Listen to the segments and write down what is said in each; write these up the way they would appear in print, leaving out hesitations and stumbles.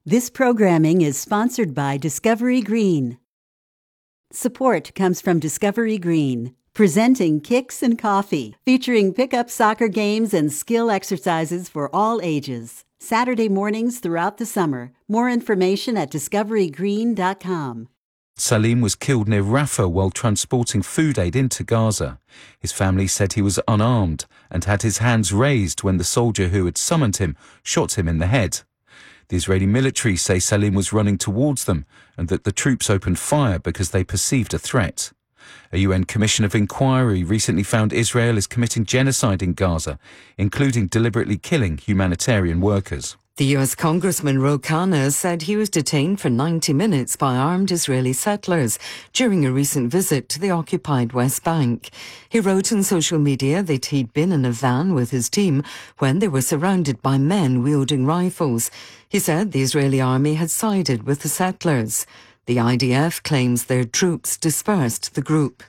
This programming is sponsored by Discovery Green. Support comes from Discovery Green, presenting Kicks and Coffee, featuring pickup soccer games and skill exercises for all ages. Saturday mornings throughout the summer. More information at discoverygreen.com. Salim was killed near Rafah while transporting food aid into Gaza. His family said he was unarmed and had his hands raised when the soldier who had summoned him shot him in the head. The Israeli military say Salim was running towards them and that the troops opened fire because they perceived a threat. A UN Commission of Inquiry recently found Israel is committing genocide in Gaza, including deliberately killing humanitarian workers. The US Congressman Ro Khanna said he was detained for 90 minutes by armed Israeli settlers during a recent visit to the occupied West Bank. He wrote on social media that he'd been in a van with his team when they were surrounded by men wielding rifles. He said the Israeli army had sided with the settlers. The IDF claims their troops dispersed the group.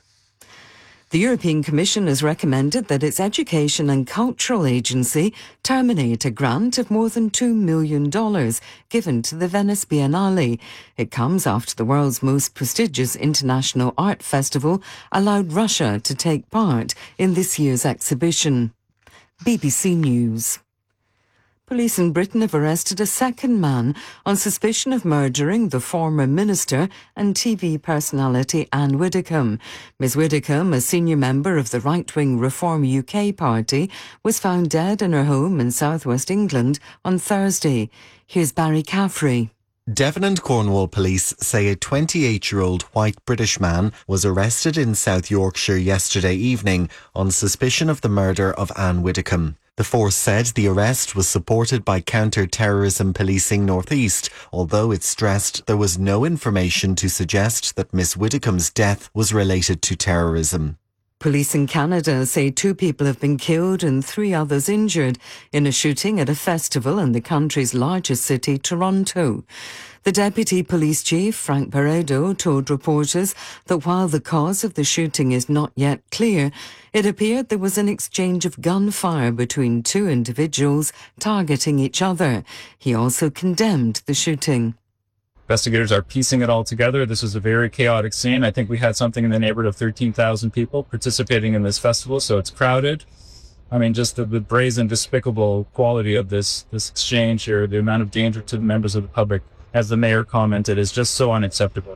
The European Commission has recommended that its Education and Cultural Agency terminate a grant of more than $2 million given to the Venice Biennale. It comes after the world's most prestigious international art festival allowed Russia to take part in this year's exhibition. BBC News. Police in Britain have arrested a second man on suspicion of murdering the former minister and TV personality Anne Widdecombe. Ms Widdecombe, a senior member of the right-wing Reform UK party, was found dead in her home in south-west England on Thursday. Here's Barry Caffrey. Devon and Cornwall police say a 28-year-old white British man was arrested in South Yorkshire yesterday evening on suspicion of the murder of Anne Widdecombe. The force said the arrest was supported by Counter-Terrorism Policing North East, although it stressed there was no information to suggest that Miss Widdecombe's death was related to terrorism. Police in Canada say 2 people have been killed and 3 others injured in a shooting at a festival in the country's largest city, Toronto. The Deputy Police Chief, Frank Peredo, told reporters that while the cause of the shooting is not yet clear, it appeared there was an exchange of gunfire between 2 individuals targeting each other. He also condemned the shooting. Investigators are piecing it all together. This was a very chaotic scene. I think we had something in the neighborhood of 13,000 people participating in this festival, so it's crowded. I mean, just the brazen, despicable quality of this exchange here, the amount of danger to the members of the public, as the mayor commented, is just so unacceptable.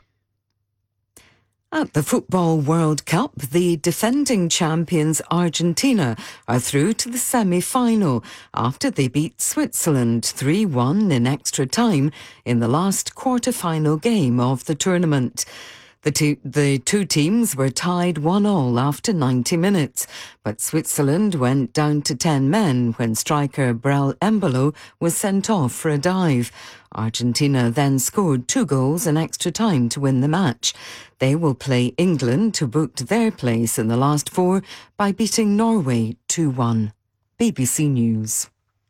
At the Football World Cup, the defending champions Argentina are through to the semi-final after they beat Switzerland 3-1 in extra time in the last quarter-final game of the tournament. The two teams were tied 1-1 after 90 minutes, but Switzerland went down to 10 men when striker Brel Embolo was sent off for a dive. Argentina then scored 2 goals in extra time to win the match. They will play England, who booked their place in the last 4 by beating Norway 2-1. BBC News.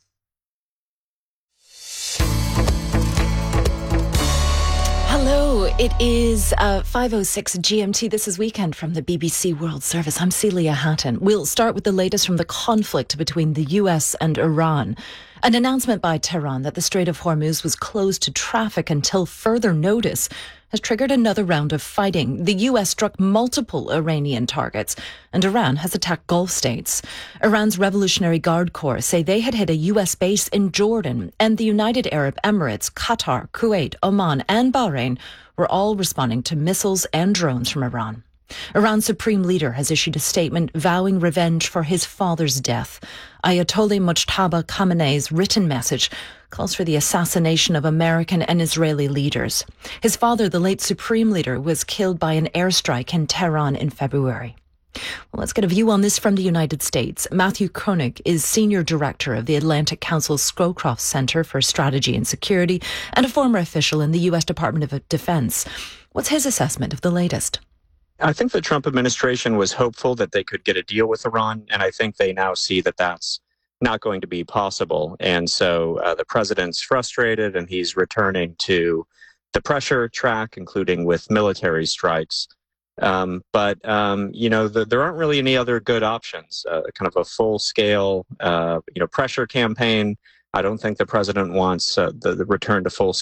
Hello, it is 5:06 GMT. This is Weekend from the BBC World Service. I'm Celia Hatton. We'll start with the latest from the conflict between the US and Iran. An announcement by Tehran that the Strait of Hormuz was closed to traffic until further notice has triggered another round of fighting. The US struck multiple Iranian targets, and Iran has attacked Gulf states. Iran's Revolutionary Guard Corps say they had hit a US base in Jordan, and the United Arab Emirates, Qatar, Kuwait, Oman and Bahrain were all responding to missiles and drones from Iran. Iran's supreme leader has issued a statement vowing revenge for his father's death. Ayatollah Mujtaba Khamenei's written message calls for the assassination of American and Israeli leaders. His father, the late supreme leader, was killed by an airstrike in Tehran in February. Well, let's get a view on this from the United States. Matthew Koenig is Senior Director of the Atlantic Council Scowcroft Center for Strategy and Security and a former official in the U.S. Department of Defense. What's his assessment of the latest? I think the Trump administration was hopeful that they could get a deal with Iran, and I think they now see that that's not going to be possible. And so the president's frustrated, and he's returning to the pressure track, including with military strikes. But there aren't really any other good options. Kind of a full-scale, pressure campaign. I don't think the president wants the return to full